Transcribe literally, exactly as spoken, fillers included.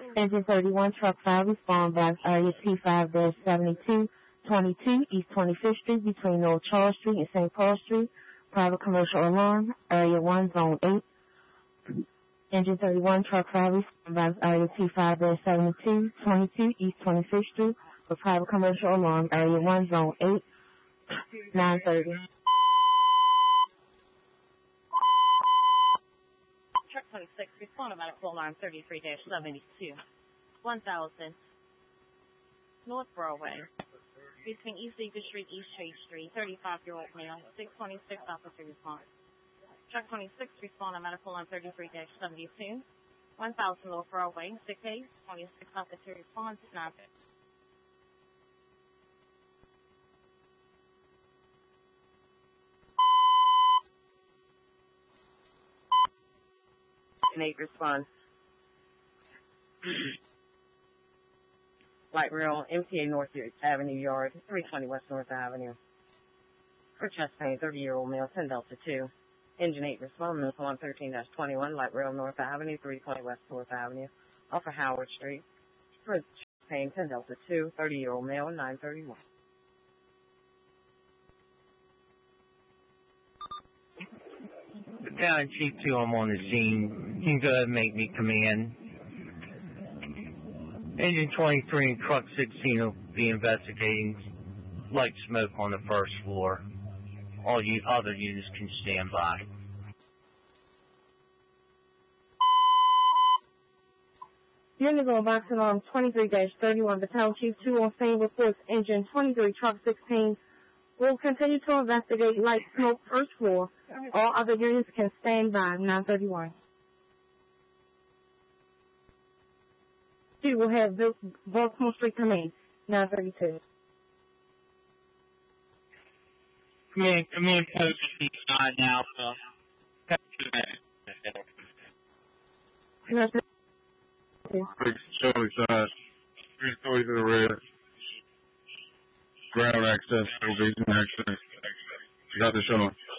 Engine thirty-one, truck five, respond by area P five seventy-two twenty-two East twenty-fifth Street between Old Charles Street and Saint Paul Street. Private commercial alarm, area one, zone eight. Engine thirty-one, truck five, respond by area P five seventy-two twenty-two East twenty-fifth Street for private commercial alarm, area one, zone eight, nine thirty. Truck twenty-six, respond to medical alarm thirty-three seventy-two, one thousand, North Broadway, between East Eagle Street, East Chase Street, thirty-five-year-old male, six twenty-six, officer response. Truck twenty-six, respond to medical alarm thirty-three seventy-two, one thousand, North Broadway, six eight, twenty-six, officer response, nine fifty. Eight response. Light rail, M T A North Avenue Yard, three twenty West North Avenue. For chest pain, thirty-year-old male, ten Delta two. Engine eight respond, medical on thirteen twenty-one, Light rail North Avenue, three twenty West North Avenue, off of Howard Street. For chest pain, ten Delta two, thirty-year-old male, nine thirty-one. Battalion Chief two, I'm on the scene. You can go ahead and make me command. Engine twenty-three and truck sixteen will be investigating light smoke on the first floor. All you other units can stand by. Unit on box alarm twenty-three thirty-one, Battalion Chief two on scene reports engine twenty-three, truck sixteen will continue to investigate light smoke first floor. All other units can stand by, nine thirty-one. She will have Baltimore Street Command, nine thirty-two. Command, command post nine Alpha. Charlie side. Three stories in the rear. Ground access, probation access. Got the shuttle.